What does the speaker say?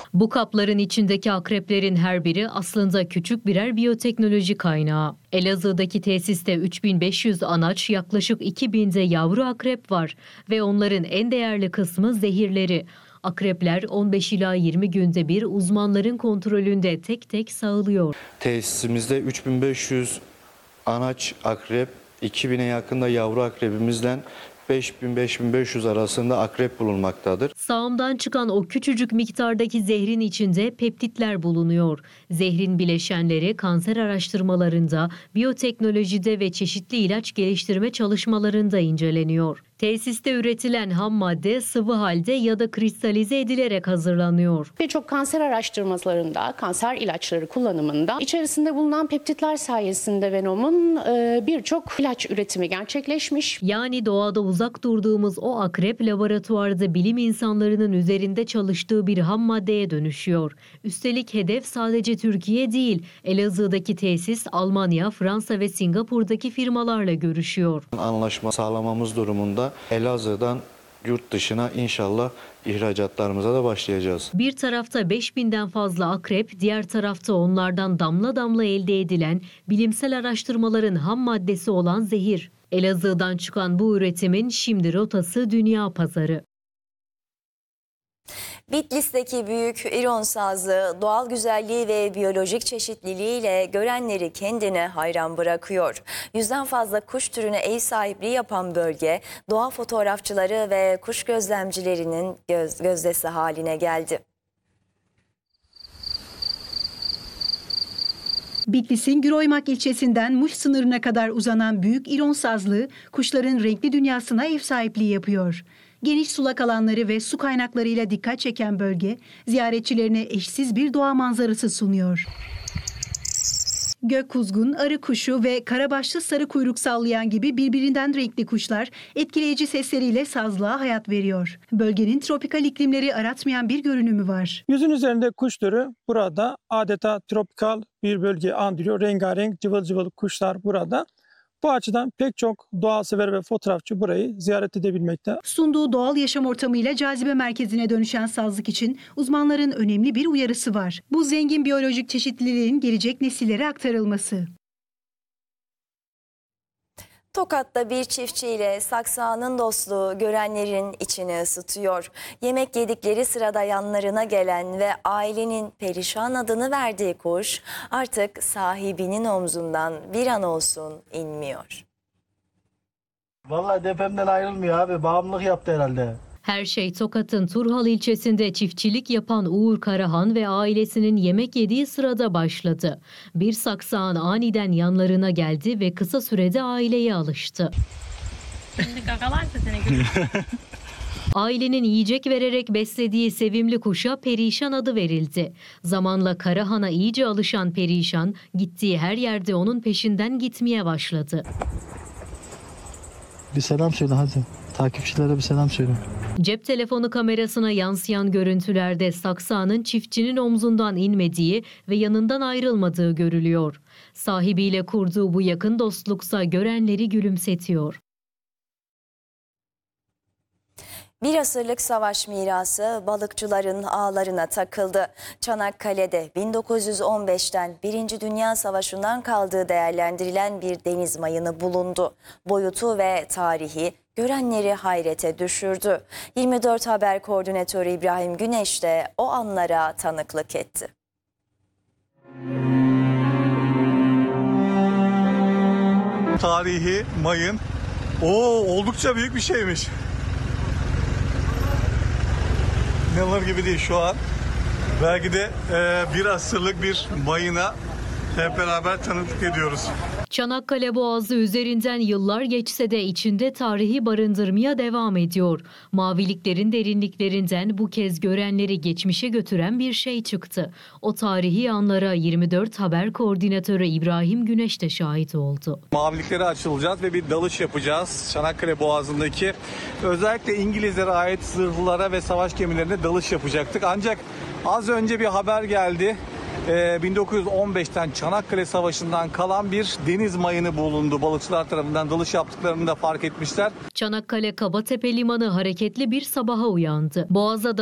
Bu kapların içindeki akreplerin her biri aslında küçük birer biyoteknoloji kaynağı. Elazığ'daki tesiste 3500 anaç, yaklaşık 2000'de yavru akrep var ve onların en değerli kısmı zehirleri. Akrepler 15 ila 20 günde bir uzmanların kontrolünde tek tek sağılıyor. Tesisimizde 3500 anaç akrep, 2000'e yakın da yavru akrebimizden 5000-5500 arasında akrep bulunmaktadır. Sağımdan çıkan o küçücük miktardaki zehrin içinde peptitler bulunuyor. Zehrin bileşenleri kanser araştırmalarında, biyoteknolojide ve çeşitli ilaç geliştirme çalışmalarında inceleniyor. Tesiste üretilen ham madde sıvı halde ya da kristalize edilerek hazırlanıyor. Birçok kanser araştırmalarında, kanser ilaçları kullanımında içerisinde bulunan peptitler sayesinde Venom'un birçok ilaç üretimi gerçekleşmiş. Yani doğada uzak durduğumuz o akrep laboratuvarda bilim insanlarının üzerinde çalıştığı bir ham maddeye dönüşüyor. Üstelik hedef sadece Türkiye değil, Elazığ'daki tesis Almanya, Fransa ve Singapur'daki firmalarla görüşüyor. Anlaşma sağlamamız durumunda Elazığ'dan yurt dışına inşallah ihracatlarımıza da başlayacağız. Bir tarafta 5000'den fazla akrep, diğer tarafta onlardan damla damla elde edilen bilimsel araştırmaların ham maddesi olan zehir. Elazığ'dan çıkan bu üretimin şimdi rotası dünya pazarı. Bitlis'teki büyük İron sazı doğal güzelliği ve biyolojik çeşitliliğiyle görenleri kendine hayran bırakıyor. 100'den fazla kuş türüne ev sahipliği yapan bölge, doğa fotoğrafçıları ve kuş gözlemcilerinin gözdesi haline geldi. Bitlis'in Güroymak ilçesinden Muş sınırına kadar uzanan büyük İron sazlığı kuşların renkli dünyasına ev sahipliği yapıyor. Geniş sulak alanları ve su kaynaklarıyla dikkat çeken bölge, ziyaretçilerine eşsiz bir doğa manzarası sunuyor. Gökkuzgun, arı kuşu ve karabaşlı sarı kuyruk sallayan gibi birbirinden renkli kuşlar etkileyici sesleriyle sazlığa hayat veriyor. Bölgenin tropikal iklimleri aratmayan bir görünümü var. 100'ün üzerinde kuş türü burada adeta tropikal bir bölge andırıyor. Rengarenk cıvıl cıvıl kuşlar burada. Bu açıdan pek çok doğa sever ve fotoğrafçı burayı ziyaret edebilmekte. Sunduğu doğal yaşam ortamıyla cazibe merkezine dönüşen sazlık için uzmanların önemli bir uyarısı var. Bu zengin biyolojik çeşitliliğin gelecek nesillere aktarılması. Tokat'ta bir çiftçiyle saksağının dostluğu görenlerin içini ısıtıyor. Yemek yedikleri sırada yanlarına gelen ve ailenin Perişan adını verdiği kuş artık sahibinin omzundan bir an olsun inmiyor. Vallahi depremden ayrılmıyor abi. Bağımlılık yaptı herhalde. Her şey Tokat'ın Turhal ilçesinde çiftçilik yapan Uğur Karahan ve ailesinin yemek yediği sırada başladı. Bir saksağın aniden yanlarına geldi ve kısa sürede aileye alıştı. Ailenin yiyecek vererek beslediği sevimli kuşa Perişan adı verildi. Zamanla Karahan'a iyice alışan Perişan, gittiği her yerde onun peşinden gitmeye başladı. Bir selam söyle hadi. Takipçilere bir selam söyle. Cep telefonu kamerasına yansıyan görüntülerde saksağının çiftçinin omzundan inmediği ve yanından ayrılmadığı görülüyor. Sahibiyle kurduğu bu yakın dostluksa görenleri gülümsetiyor. Bir asırlık savaş mirası balıkçıların ağlarına takıldı. Çanakkale'de 1915'ten 1. Dünya Savaşı'ndan kaldığı değerlendirilen bir deniz mayını bulundu. Boyutu ve tarihi görenleri hayrete düşürdü. 24 Haber Koordinatörü İbrahim Güneş de o anlara tanıklık etti. Tarihi mayın oldukça büyük bir şeymiş. İnanılır gibi değil şu an. Belki de bir asırlık bir mayına hep beraber tanıklık ediyoruz. Çanakkale Boğazı üzerinden yıllar geçse de içinde tarihi barındırmaya devam ediyor. Maviliklerin derinliklerinden bu kez görenleri geçmişe götüren bir şey çıktı. O tarihi anlara 24 Haber Koordinatörü İbrahim Güneş de şahit oldu. Maviliklere açılacağız ve bir dalış yapacağız. Çanakkale Boğazı'ndaki özellikle İngilizlere ait zırhlara ve savaş gemilerine dalış yapacaktık. Ancak az önce bir haber geldi. 1915'ten Çanakkale Savaşı'ndan kalan bir deniz mayını bulundu. Balıkçılar tarafından dalış yaptıklarını da fark etmişler. Çanakkale Kabatepe Limanı hareketli bir sabaha uyandı. Boğaz'a